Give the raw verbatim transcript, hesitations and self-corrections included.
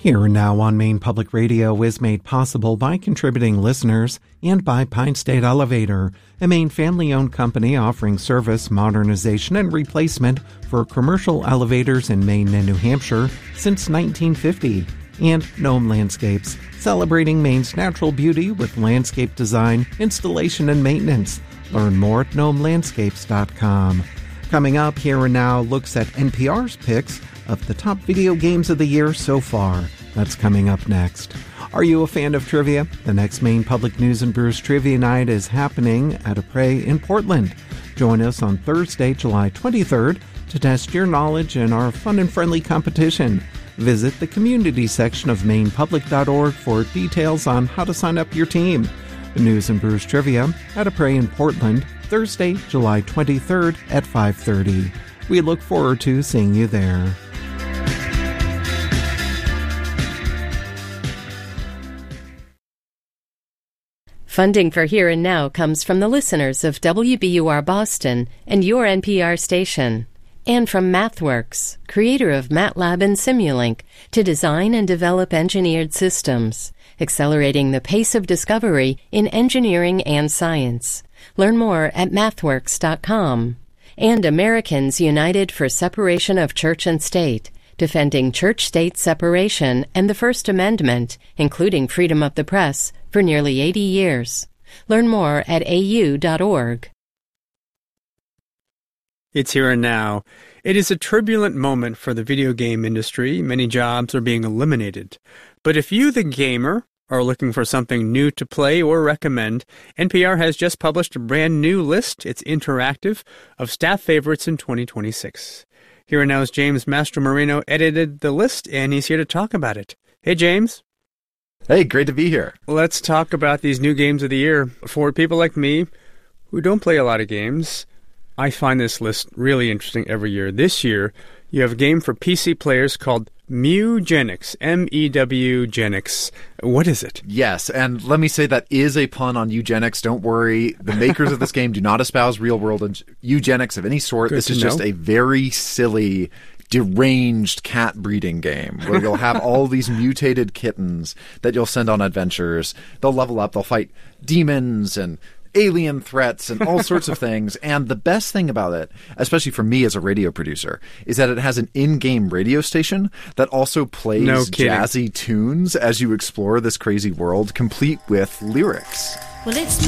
Here and Now on Maine Public Radio is made possible by contributing listeners and by Pine State Elevator, a Maine family-owned company offering service, modernization, and replacement for commercial elevators in Maine and New Hampshire since nineteen fifty. And Gnome Landscapes, celebrating Maine's natural beauty with landscape design, installation, and maintenance. Learn more at gnome landscapes dot com. Coming up, Here and Now looks at N P R's picks of the top video games of the year so far. That's coming up next. Are you a fan of trivia? The next Maine Public News and Brews Trivia Night is happening at A Prey in Portland. Join us on Thursday, July twenty-third to test your knowledge in our fun and friendly competition. Visit the community section of maine public dot org for details on how to sign up your team. The News and Brews Trivia at A Prey in Portland, Thursday, July twenty-third at five thirty. We look forward to seeing you there. Funding for Here and Now comes from the listeners of W B U R Boston and your N P R station, and from MathWorks, creator of MATLAB and Simulink, to design and develop engineered systems, accelerating the pace of discovery in engineering and science. Learn more at mathworks dot com. And Americans United for Separation of Church and State, defending church-state separation and the First Amendment, including freedom of the press, for nearly eighty years. Learn more at a u dot org. It's Here and Now. It is a turbulent moment for the video game industry. Many jobs are being eliminated. But if you, the gamer, are looking for something new to play or recommend, N P R has just published a brand new list, it's interactive, of staff favorites in twenty twenty-six. Here and Now's James Mastromoreno edited the list, and he's here to talk about it. Hey, James. Hey, great to be here. Let's talk about these new games of the year. For people like me who don't play a lot of games, I find this list really interesting every year. This year, you have a game for P C players called Mewgenics, M E W Genics. What is it? Yes, and let me say that is a pun on eugenics. Don't worry. The makers of this game do not espouse real-world eugenics of any sort. Good this is know. just a very silly, deranged cat breeding game where you'll have all these mutated kittens that you'll send on adventures. They'll level up. They'll fight demons and alien threats and all sorts of things. And the best thing about it, especially for me as a radio producer, is that it has an in-game radio station that also plays No kidding. jazzy tunes as you explore this crazy world, complete with lyrics. Well, it's